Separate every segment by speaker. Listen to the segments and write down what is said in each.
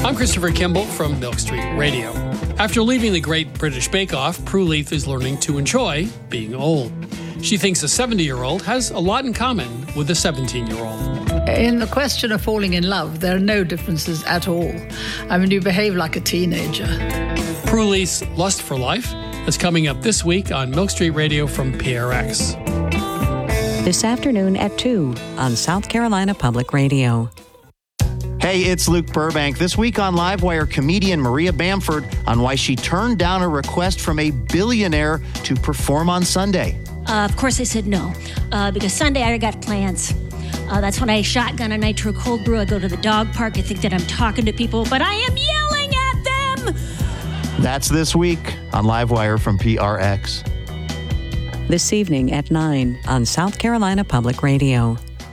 Speaker 1: I'm Christopher Kimball from Milk Street Radio. After leaving the Great British Bake Off, Prue Leith is learning to enjoy being old. She thinks a 70-year-old has a lot in common with a 17-year-old.
Speaker 2: In the question of falling in love, there are no differences at all. I mean, you behave like a teenager.
Speaker 1: Prue Leith's Lust for Life is coming up this week on Milk Street Radio from PRX.
Speaker 3: This afternoon at 2 on South Carolina Public Radio.
Speaker 4: Hey, it's Luke Burbank. This week on Livewire, comedian Maria Bamford on why she turned down a request from a billionaire to perform on Sunday.
Speaker 5: Of course I said no, because Sunday I got plans. That's when I shotgun a nitro cold brew. I go to the dog park. I think that I'm talking to people, but I am yelling at them.
Speaker 4: That's this week on Livewire from PRX.
Speaker 3: This evening at 9 on South Carolina Public Radio.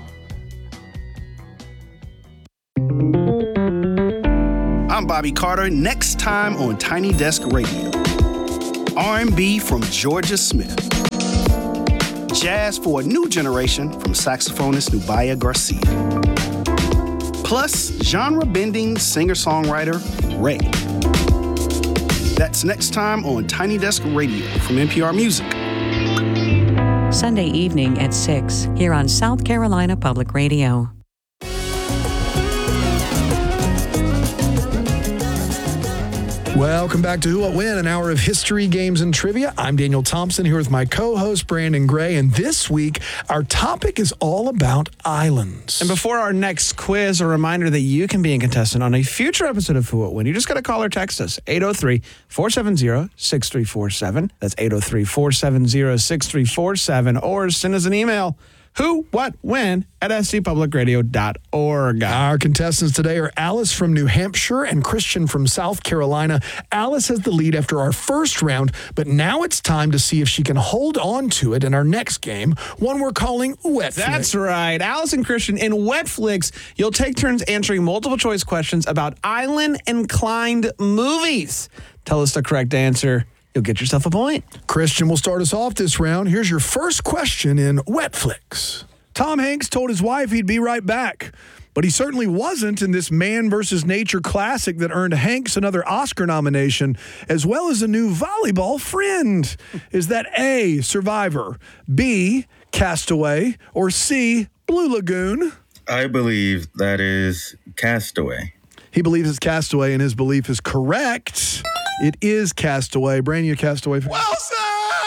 Speaker 6: I'm Bobby Carter. Next time on Tiny Desk Radio. R&B from Georgia Smith. Jazz for a new generation from saxophonist Nubia Garcia. Plus, genre-bending singer-songwriter Ray. That's next time on Tiny Desk Radio from NPR Music.
Speaker 3: Sunday evening at 6 here on South Carolina Public Radio.
Speaker 7: Welcome back to Who, What, When, an hour of history, games, and trivia. I'm Daniel Thompson here with my co-host Brandon Gray, and this week our topic is all about islands.
Speaker 8: And before our next quiz, a reminder that you can be a contestant on a future episode of Who, What, When. You just got to call or text us, 803-470-6347. That's 803-470-6347, or send us an email, whowhatwhen@scpublicradio.org.
Speaker 7: Our contestants today are Alice from New Hampshire and Christian from South Carolina. Alice has the lead after our first round, but now it's time to see if she can hold on to it in our next game, one we're calling Wet Flick.
Speaker 8: That's right. Alice and Christian, in Wet Flicks, you'll take turns answering multiple choice questions about island-inclined movies. Tell us the correct answer. You'll get yourself a point.
Speaker 7: Christian will start us off this round. Here's your first question in Wet Flicks. Tom Hanks told his wife he'd be right back, but he certainly wasn't in this Man vs. Nature classic that earned Hanks another Oscar nomination, as well as a new volleyball friend. Is that A, Survivor, B, Castaway, or C, Blue Lagoon?
Speaker 9: I believe that is Castaway.
Speaker 7: He believes it's Castaway, and his belief is correct. It is Castaway. Brand new Castaway.
Speaker 8: Wilson!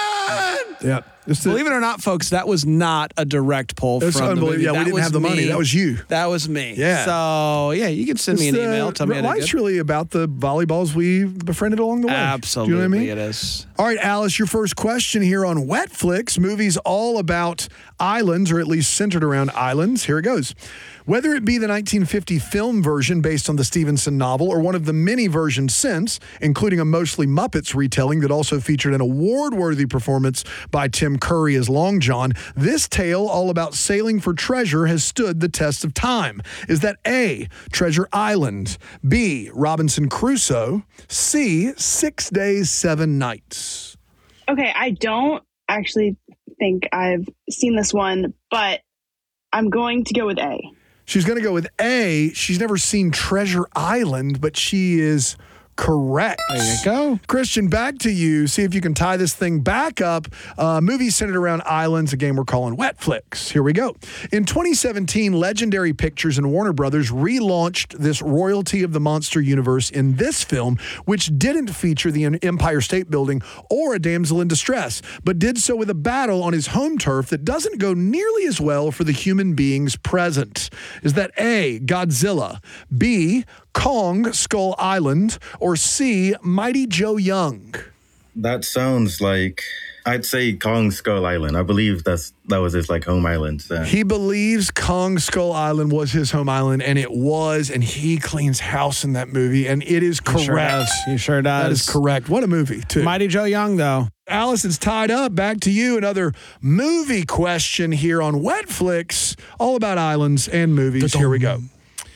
Speaker 7: Yeah.
Speaker 8: Believe it or not, folks, that was not a direct pull from the movie.
Speaker 7: Yeah,
Speaker 8: that
Speaker 7: we didn't have the money. That was you.
Speaker 8: That was me.
Speaker 7: Yeah.
Speaker 8: So, yeah, you can send me an email. Tell me
Speaker 7: life's really about the volleyballs we befriended along the way.
Speaker 8: Absolutely,
Speaker 7: do you know what I mean?
Speaker 8: It is.
Speaker 7: All right, Alice, your first question here on Wet Flicks. Movies all about islands, or at least centered around islands. Here it goes. Whether it be the 1950 film version based on the Stevenson novel or one of the many versions since, including a mostly Muppets retelling that also featured an award-worthy performance by Tim Curry as Long John, this tale all about sailing for treasure has stood the test of time. Is that A, Treasure Island, B, Robinson Crusoe, C, 6 Days, 7 Nights?
Speaker 10: Okay, I don't actually think I've seen this one, but I'm going to go with A.
Speaker 7: She's going to go with A. She's never seen Treasure Island, but she is correct.
Speaker 8: There you go.
Speaker 7: Christian, back to you. See if you can tie this thing back up. Movies centered around islands, a game we're calling Wet Flicks. Here we go. In 2017, Legendary Pictures and Warner Brothers relaunched this royalty of the monster universe in this film, which didn't feature the Empire State Building or a damsel in distress, but did so with a battle on his home turf that doesn't go nearly as well for the human beings present. Is that A, Godzilla, B, Kong, Skull Island, or C, Mighty Joe Young?
Speaker 9: That sounds like, I'd say Kong Skull Island. I believe that was his home island. So.
Speaker 7: He believes Kong Skull Island was his home island, and it was, and he cleans house in that movie, and it is correct.
Speaker 8: He sure does.
Speaker 7: That is correct. What a movie, too.
Speaker 8: Mighty Joe Young, though.
Speaker 7: Alice, it's tied up. Back to you. Another movie question here on Wet Flicks, all about islands and movies. Here we go.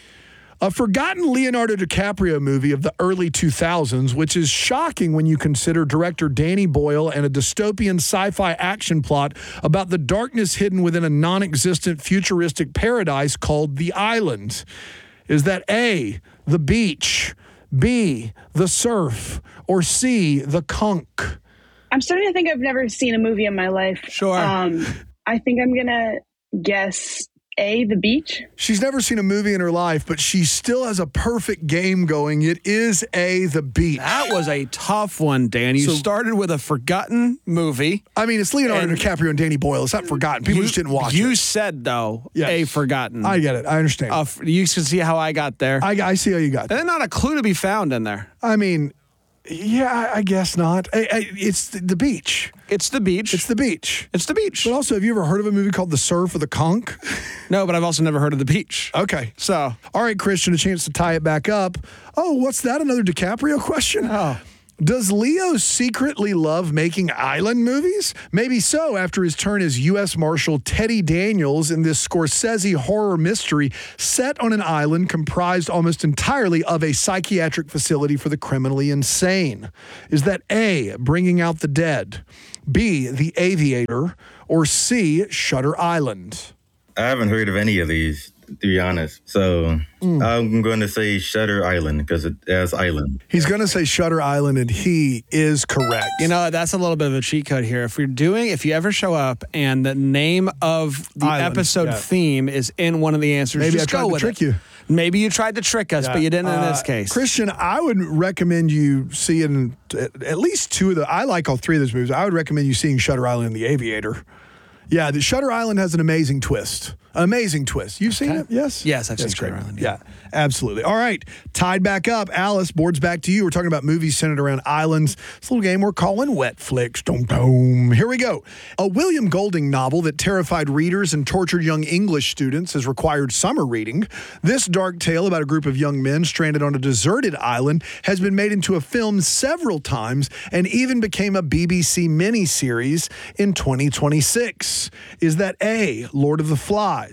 Speaker 7: A forgotten Leonardo DiCaprio movie of the early 2000s, which is shocking when you consider director Danny Boyle and a dystopian sci-fi action plot about the darkness hidden within a non-existent futuristic paradise called The Island. Is that A, The Beach, B, The Surf, or C, The Conch?
Speaker 10: I'm starting to think I've never seen a movie in my life.
Speaker 8: Sure.
Speaker 10: I think I'm going to guess A, The Beach.
Speaker 7: She's never seen a movie in her life, but she still has a perfect game going. It is A, The Beach.
Speaker 8: That was a tough one, Dan. You started with a forgotten movie.
Speaker 7: I mean, it's Leonardo DiCaprio and Danny Boyle. It's not forgotten. People just didn't watch it.
Speaker 8: You said, though,
Speaker 7: Yes.
Speaker 8: A, forgotten.
Speaker 7: I get it. I understand.
Speaker 8: You can see how I got there.
Speaker 7: I see how you got there.
Speaker 8: There's not a clue to be found in there.
Speaker 7: I mean, yeah, I guess not. It's the beach.
Speaker 8: It's the beach.
Speaker 7: It's the beach.
Speaker 8: It's the beach.
Speaker 7: But also, have you ever heard of a movie called The Surf or The Conch?
Speaker 8: No, but I've also never heard of the beach.
Speaker 7: Okay.
Speaker 8: So,
Speaker 7: all right, Christian, a chance to tie it back up. Oh, what's that? Another DiCaprio question?
Speaker 8: Oh.
Speaker 7: Does Leo secretly love making island movies? Maybe so after his turn as U.S. Marshal Teddy Daniels in this Scorsese horror mystery set on an island comprised almost entirely of a psychiatric facility for the criminally insane. Is that A, Bringing Out the Dead, B, The Aviator, or C, Shutter Island?
Speaker 9: I haven't heard of any of these, to be honest. So I'm going to say Shutter Island because it has island.
Speaker 7: He's going to say Shutter Island, and he is correct.
Speaker 8: you know, that's a little bit of a cheat code here. If you ever show up and the name of the
Speaker 7: Island,
Speaker 8: episode theme is in one of the answers,
Speaker 7: Maybe
Speaker 8: just
Speaker 7: I tried
Speaker 8: go
Speaker 7: to
Speaker 8: with
Speaker 7: trick
Speaker 8: it.
Speaker 7: you.
Speaker 8: Maybe you tried to trick us, but you didn't in this case.
Speaker 7: Christian, I would recommend you seeing at least two of the. I like all three of those movies. I would recommend you seeing Shutter Island and The Aviator. Yeah, the Shutter Island has an amazing twist. Amazing twist. You've seen it? Yes?
Speaker 8: Yes, I've seen
Speaker 7: That's
Speaker 8: Shutter
Speaker 7: great.
Speaker 8: Island.
Speaker 7: Yeah, absolutely. All right, tied back up. Alice, board's back to you. We're talking about movies centered around islands. It's a little game we're calling Wet Flicks. Dum dum. Here we go. A William Golding novel that terrified readers and tortured young English students has required summer reading. This dark tale about a group of young men stranded on a deserted island has been made into a film several times and even became a BBC miniseries in 2026. Is that A, Lord of the Flies,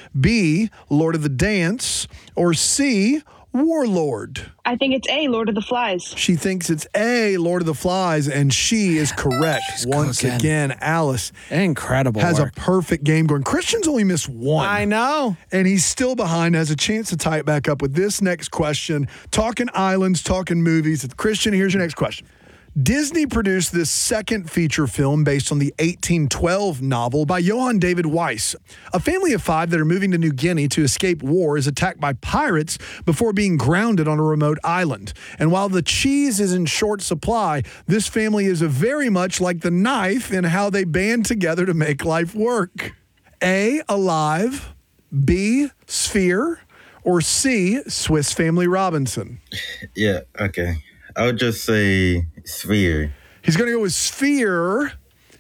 Speaker 7: B, Lord of the Dance, or C, Warlord?
Speaker 10: I think it's A, Lord of the Flies.
Speaker 7: She thinks it's A, Lord of the Flies, and she is correct. Once again, Alice
Speaker 8: incredible
Speaker 7: has
Speaker 8: work.
Speaker 7: a perfect game going. Christian's only missed one.
Speaker 8: I know.
Speaker 7: And he's still behind, has a chance to tie it back up with this next question. Talking islands, talking movies. Christian, here's your next question. Disney produced this second feature film based on the 1812 novel by Johann David Weiss. A family of five that are moving to New Guinea to escape war is attacked by pirates before being grounded on a remote island. And while the cheese is in short supply, this family is very much like the knife in how they band together to make life work. A, Alive, B, Sphere, or C, Swiss Family Robinson?
Speaker 9: Yeah, okay. I would just say Sphere.
Speaker 7: He's going to go with Sphere.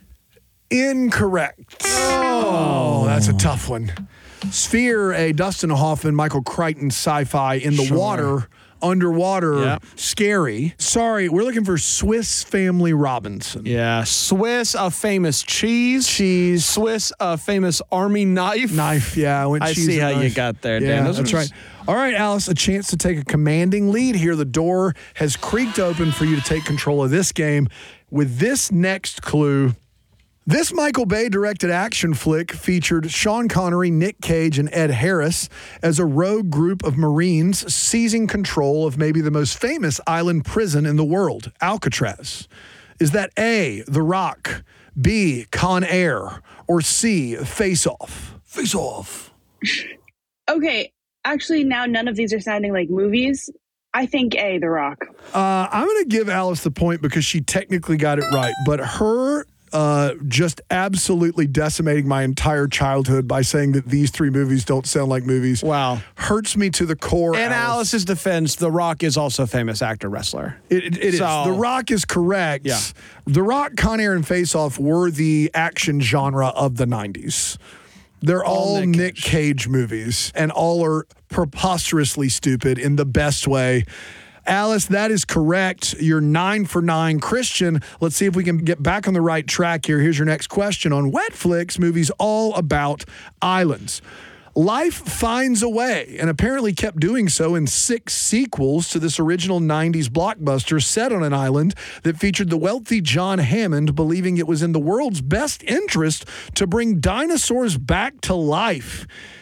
Speaker 7: Incorrect. Oh, that's a tough one. Sphere, a Dustin Hoffman, Michael Crichton sci-fi in the water, underwater, scary. Sorry, we're looking for Swiss Family Robinson.
Speaker 8: Yeah, Swiss, a famous cheese. Swiss, a famous army knife.
Speaker 7: Yeah,
Speaker 8: I see how you got there, Dan.
Speaker 7: Yeah, that's right. All right, Alice, a chance to take a commanding lead here. The door has creaked open for you to take control of this game with this next clue. This Michael Bay directed action flick featured Sean Connery, Nick Cage, and Ed Harris as a rogue group of Marines seizing control of maybe the most famous island prison in the world, Alcatraz. Is that A, The Rock, B, Con Air, or C, Face Off? Face Off.
Speaker 10: Okay, actually, now none of these are sounding like movies. I think A, The Rock.
Speaker 7: I'm going to give Alice the point because she technically got it right, but her just absolutely decimating my entire childhood by saying that these three movies don't sound like movies.
Speaker 8: Wow.
Speaker 7: Hurts me to the core.
Speaker 8: In Alice's defense, The Rock is also a famous actor, wrestler.
Speaker 7: It is. The Rock is correct.
Speaker 8: Yeah.
Speaker 7: The Rock, Con Air, and Face Off were the action genre of the 90s. They're all Nick Cage movies, and all are preposterously stupid in the best way. Alice, that is correct. You're 9 for 9. Christian, let's see if we can get back on the right track here. Here's your next question on Wet Flicks, movies all about islands. Life finds a way, and apparently kept doing so in 6 sequels to this original 90s blockbuster set on an island that featured the wealthy John Hammond believing it was in the world's best interest to bring dinosaurs back to life.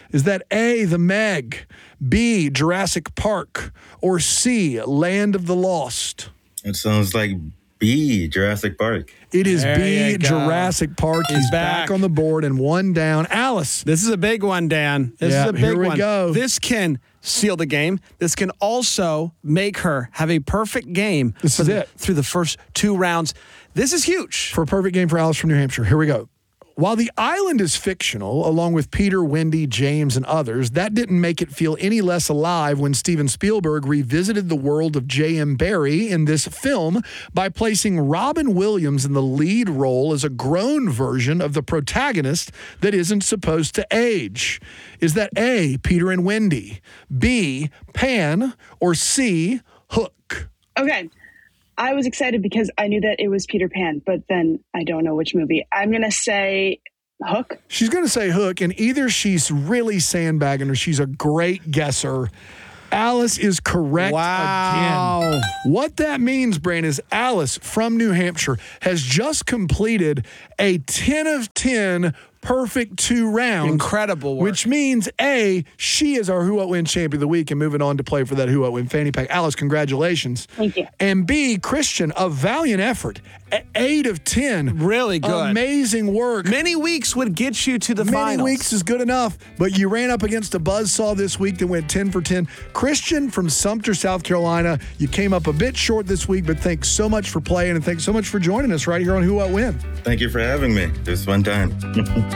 Speaker 7: Is that A, The Meg, B, Jurassic Park, or C, Land of the Lost?
Speaker 9: It sounds like B, Jurassic Park.
Speaker 7: It is
Speaker 8: There
Speaker 7: B,
Speaker 8: you go.
Speaker 7: Jurassic Park. He's back on the board and one down. Alice.
Speaker 8: This is a big one, Dan. This is a big
Speaker 7: here we
Speaker 8: one.
Speaker 7: go.
Speaker 8: This can seal the game. This can also make her have a perfect game.
Speaker 7: This is it.
Speaker 8: Through the first 2 rounds. This is huge.
Speaker 7: For a perfect game for Alice from New Hampshire. Here we go. While the island is fictional, along with Peter, Wendy, James, and others, that didn't make it feel any less alive when Steven Spielberg revisited the world of J.M. Barrie in this film by placing Robin Williams in the lead role as a grown version of the protagonist that isn't supposed to age. Is that A, Peter and Wendy, B, Pan, or C, Hook?
Speaker 10: Okay. I was excited because I knew that it was Peter Pan, but then I don't know which movie. I'm going to say Hook.
Speaker 7: She's going to say Hook, and either she's really sandbagging or she's a great guesser. Alice is correct again. What that means, Brand, is Alice from New Hampshire has just completed a 10 of 10 perfect 2 rounds.
Speaker 8: Incredible work.
Speaker 7: Which means, A, she is our Who What Win Champion of the Week and moving on to play for that Who What Win fanny pack. Alice, congratulations.
Speaker 10: Thank you.
Speaker 7: And B, Christian, a valiant effort. 8 of 10.
Speaker 8: Really good.
Speaker 7: Amazing work.
Speaker 8: Many weeks would get you to the finals.
Speaker 7: Many weeks is good enough, but you ran up against a buzzsaw this week that went 10 for 10. Christian from Sumter, South Carolina, you came up a bit short this week, but thanks so much for playing and thanks so much for joining us right here on Who What Win.
Speaker 9: Thank you for having me. It was a fun time.